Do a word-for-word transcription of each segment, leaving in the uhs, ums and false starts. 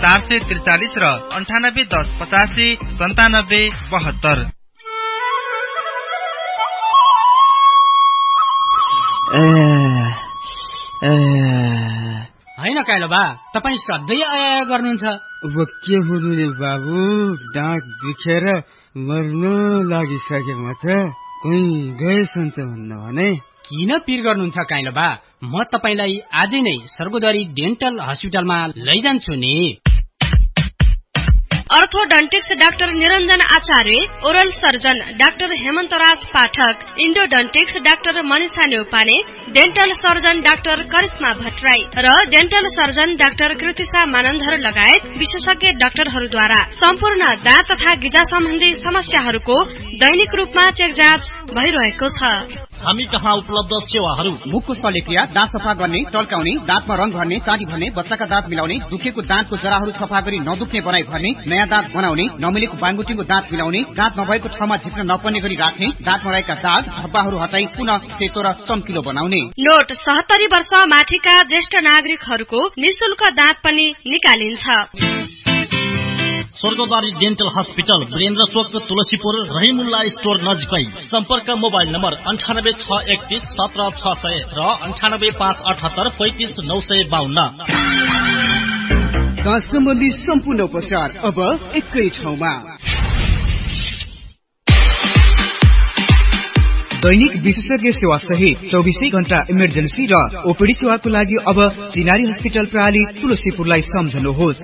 चार सय त्रिचालिस र अन्ठानब्बे दस पचासी सन्तानब्बे बहत्तर। होइन काइलो बा, तपाईँ सधैँ आया गर्नुहुन्छ। अब के हुनु रे बाबु, डाँट दुखेर मर्न लागिसके म त। कहीँ गएछन् भन्नु भने किन पिर गर्नुहुन्छ काइलो बा? म तपाईँलाई आजै नै सर्गोदरी डेन्टल हस्पिटलमा लैजान्छु नि। अर्थोडन्टिक्स डाक्टर निरञ्जन आचार्य, ओरल सर्जन डाक्टर हेमन्तराज पाठक, इन्डोडन्टिक्स doctor Manisha Neupane, dental surgeon doctor Karishma Bhattarai र dental surgeon doctor Kritisha Manandhar लगायत विशेषज्ञ डाक्टरहरूद्वारा सम्पूर्ण दाँत तथा गिजा सम्बन्धी समस्याहरूको दैनिक रूपमा चेक जाँच भइरहेको छ। हामी कहाँ उपलब्ध सेवाहरू: मुखको शल्यक्रिया, दाँत सफा गर्ने, टल्काउने, दाँतमा रंग भर्ने, चाँदी भर्ने, बच्चाका दाँत मिलाउने, दुखेको दाँतको जराहरू सफा गरी नदुख्ने बनाई भर्ने, नयाँ दाँत बनाउने, नमिलेको बाङबुटीको दाँत मिलाउने, दाँत नभएको ठाउँमा झिक्न नपर्ने गरी राख्ने, दाँतमा रहेका दाग धब्बाहरू हटाई पुनः सेतो र चम्किलो बनाउने। नोट: सत्तरी वर्ष माथिका ज्येष्ठ नागरिकहरूको निशुल्क दाँत पनि निकालिन्छ। स्वर्गद्वारी डेन्टल हस्पिटल, वीरेन्द्र चोक, तुलसीपुर, रहिमुल्ला स्टोर नजिकै। सम्पर्क मोबाइल नम्बर अन्ठानब्बे छ एकतीस सत्र छ सय र अन्ठानब्बे पाँच अठहत्तर पैंतिस नौ सय बाहन्न। दाँत सम्बन्धी सम्पूर्ण उपचार अब एकै ठाउँमा। दैनिक विशेषज्ञ सेवा सहित चौबिसै घण्टा इमर्जेन्सी र ओपीडी सेवाको लागि अब चिनारी हस्पिटल प्रणाली तुलसीपुरलाई सम्झनुहोस्।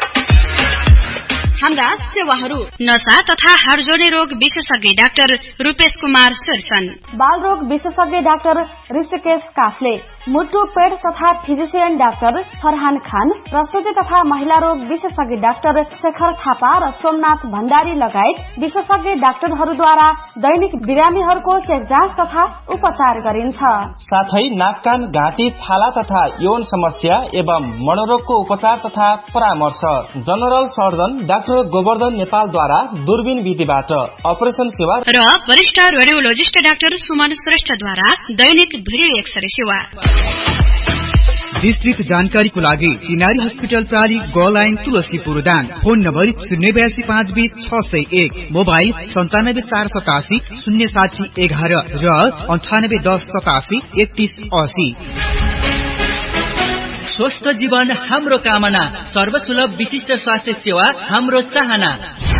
हाम्रा सेवाहरू: नशा तथा हाडजोड्ने रोग विशेषज्ञ डाक्टर रूपेश कुमार शेरसन, बाल रोग विशेषज्ञ डाक्टर ऋषिकेश काफले, मुटु पेट तथा फिजिशियन डाक्टर फरहान खान, प्रसुति तथा महिला रोग विशेषज्ञ डाक्टर शेखर थापा र सोमनाथ भण्डारी लगायत विशेषज्ञ डाक्टरहरूद्वारा दैनिक बिरामीहरूको चेक जाँच तथा उपचार गरिन्छ। साथै नाक कान घाँटी छाला तथा यौन समस्या एवं मनोरोगको उपचार तथा परामर्श। जनरल सर्जन डाक्टर गोवर्धन नेपालद्वारा दूरबीन विधिबाट अपरेसन सेवा र वरिष्ठ रेडियोलोजिस्ट डाक्टर सुमन श्रेष्ठद्वारा दैनिक भिडियो एक्सरे सेवा। विस्तृत जानकारीको लागि चिनारी हस्पिटल प्रणाली ग line Tulsipur Dang. Phone number शून्य बयासी पाँच बीस छ सय एक, मोबाइल सन्तानब्बे चार सतासी शून्य साठी एघार र अन्ठानब्बे दस सतासी एकतीस असी। स्वस्थ जीवन हाम्रो कामना, सर्वसुलभ विशिष्ट स्वास्थ्य सेवा हाम्रो चाहना।